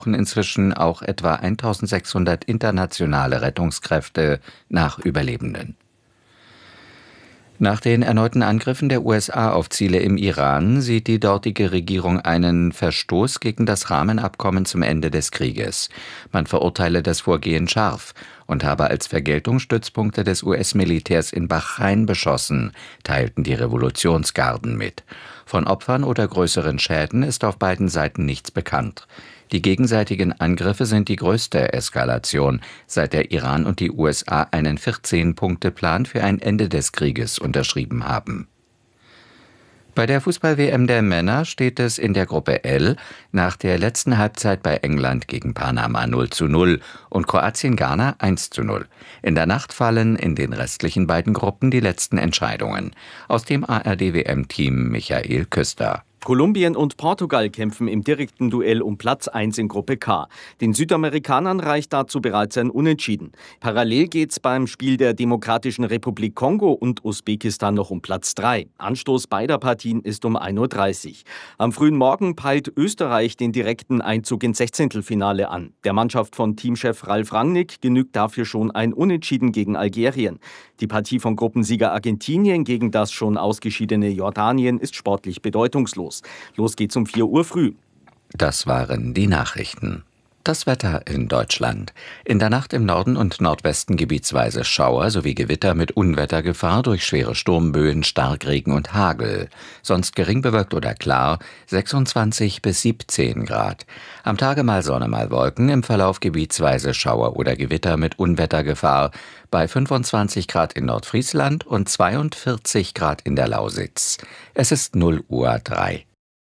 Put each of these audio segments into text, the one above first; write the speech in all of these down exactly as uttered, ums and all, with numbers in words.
inzwischen auch etwa eintausendsechshundert internationale Rettungskräfte nach Überlebenden. Nach den erneuten Angriffen der U S A auf Ziele im Iran sieht die dortige Regierung einen Verstoß gegen das Rahmenabkommen zum Ende des Krieges. Man verurteile das Vorgehen scharf und habe als Vergeltung Stützpunkte des U S-Militärs in Bahrain beschossen, teilten die Revolutionsgarden mit. Von Opfern oder größeren Schäden ist auf beiden Seiten nichts bekannt. Die gegenseitigen Angriffe sind die größte Eskalation, seit der Iran und die U S A einen vierzehn-Punkte-Plan für ein Ende des Krieges unterschrieben haben. Bei der Fußball-W M der Männer steht es in der Gruppe L nach der letzten Halbzeit bei England gegen Panama null zu null und Kroatien-Ghana eins zu null. In der Nacht fallen in den restlichen beiden Gruppen die letzten Entscheidungen. Aus dem A R D W M-Team Michael Küster. Kolumbien und Portugal kämpfen im direkten Duell um Platz eins in Gruppe K. Den Südamerikanern reicht dazu bereits ein Unentschieden. Parallel geht's beim Spiel der Demokratischen Republik Kongo und Usbekistan noch um Platz drei. Anstoß beider Partien ist um ein Uhr dreißig. Am frühen Morgen peilt Österreich den direkten Einzug ins Sechzehntelfinale an. Der Mannschaft von Teamchef Ralf Rangnick genügt dafür schon ein Unentschieden gegen Algerien. Die Partie von Gruppensieger Argentinien gegen das schon ausgeschiedene Jordanien ist sportlich bedeutungslos. Los geht's um vier Uhr früh. Das waren die Nachrichten. Das Wetter in Deutschland. In der Nacht im Norden und Nordwesten gebietsweise Schauer sowie Gewitter mit Unwettergefahr durch schwere Sturmböen, Starkregen und Hagel. Sonst gering bewölkt oder klar, sechsundzwanzig bis siebzehn Grad. Am Tage mal Sonne, mal Wolken, im Verlauf gebietsweise Schauer oder Gewitter mit Unwettergefahr bei fünfundzwanzig Grad in Nordfriesland und zweiundvierzig Grad in der Lausitz. Es ist null Uhr drei.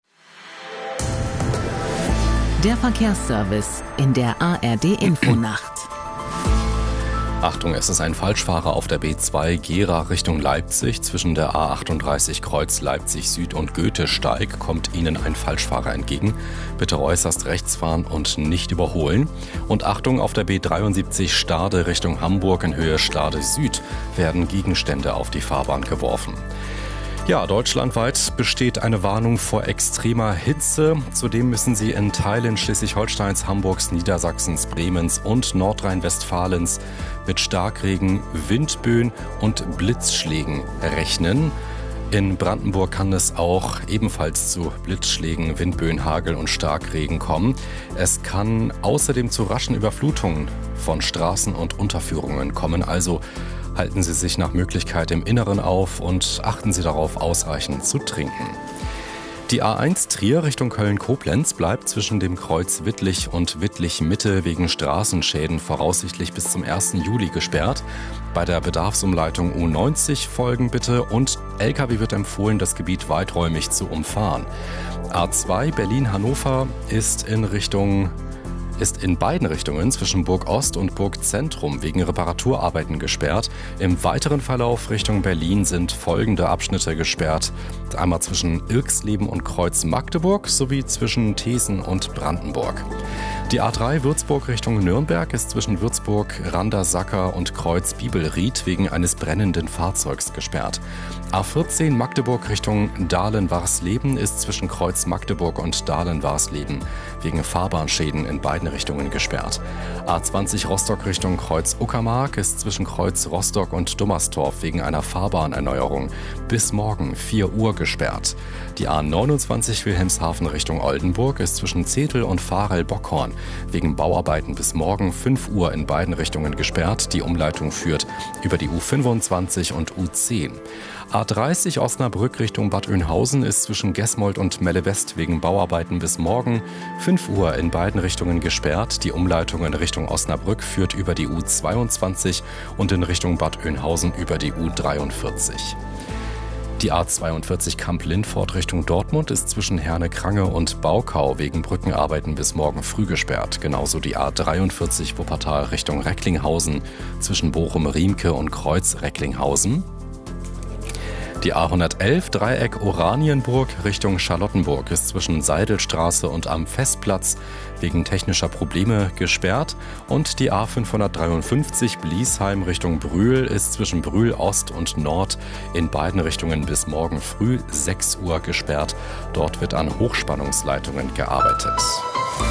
Der Verkehrsservice in der A R D-Infonacht. Achtung, es ist ein Falschfahrer auf der B zwei Gera Richtung Leipzig. Zwischen der A achtunddreißig Kreuz Leipzig Süd und Goethesteig kommt Ihnen ein Falschfahrer entgegen. Bitte äußerst rechts fahren und nicht überholen. Und Achtung, auf der B dreiundsiebzig Stade Richtung Hamburg in Höhe Stade Süd werden Gegenstände auf die Fahrbahn geworfen. Ja, deutschlandweit besteht eine Warnung vor extremer Hitze. Zudem müssen Sie in Teilen Schleswig-Holsteins, Hamburgs, Niedersachsens, Bremens und Nordrhein-Westfalens mit Starkregen, Windböen und Blitzschlägen rechnen. In Brandenburg kann es auch ebenfalls zu Blitzschlägen, Windböen, Hagel und Starkregen kommen. Es kann außerdem zu raschen Überflutungen von Straßen und Unterführungen kommen. Also halten Sie sich nach Möglichkeit im Inneren auf und achten Sie darauf, ausreichend zu trinken. Die A eins Trier Richtung Köln-Koblenz bleibt zwischen dem Kreuz Wittlich und Wittlich-Mitte wegen Straßenschäden voraussichtlich bis zum ersten Juli gesperrt. Bei der Bedarfsumleitung U neunzig folgen bitte und L K W wird empfohlen, das Gebiet weiträumig zu umfahren. A zwei Berlin-Hannover ist in Richtung ist in beiden Richtungen zwischen Burg Ost und Burg Zentrum wegen Reparaturarbeiten gesperrt. Im weiteren Verlauf Richtung Berlin sind folgende Abschnitte gesperrt. Einmal zwischen Irxleben und Kreuz Magdeburg sowie zwischen Thesen und Brandenburg. Die A drei Würzburg Richtung Nürnberg ist zwischen Würzburg, Randersacker und Kreuz Bibelried wegen eines brennenden Fahrzeugs gesperrt. A vierzehn Magdeburg Richtung Dahlen-Warsleben ist zwischen Kreuz Magdeburg und Dahlen-Warsleben wegen Fahrbahnschäden in beiden Richtungen gesperrt. A zwanzig Rostock Richtung Kreuz Uckermark ist zwischen Kreuz Rostock und Dummerstorf wegen einer Fahrbahnerneuerung bis morgen vier Uhr gesperrt. Die A neunundzwanzig Wilhelmshaven Richtung Oldenburg ist zwischen Zetel und Varel-Bockhorn wegen Bauarbeiten bis morgen fünf Uhr in beiden Richtungen gesperrt. Die Umleitung führt über die U fünfundzwanzig und U zehn. A dreißig Osnabrück Richtung Bad Oeynhausen ist zwischen Gesmold und Melle-West wegen Bauarbeiten bis morgen fünf Uhr in beiden Richtungen gesperrt. Die Umleitung in Richtung Osnabrück führt über die U zweiundzwanzig und in Richtung Bad Oeynhausen über die U dreiundvierzig. Die A zweiundvierzig Kamp-Lindfort Richtung Dortmund ist zwischen Herne-Krange und Baukau wegen Brückenarbeiten bis morgen früh gesperrt. Genauso die A dreiundvierzig Wuppertal Richtung Recklinghausen zwischen Bochum-Riemke und Kreuz-Recklinghausen. Die A hundertelf Dreieck Oranienburg Richtung Charlottenburg ist zwischen Seidelstraße und am Festplatz wegen technischer Probleme gesperrt. Und die A fünfhundertdreiundfünfzig Bliesheim Richtung Brühl ist zwischen Brühl Ost und Nord in beiden Richtungen bis morgen früh sechs Uhr gesperrt. Dort wird an Hochspannungsleitungen gearbeitet.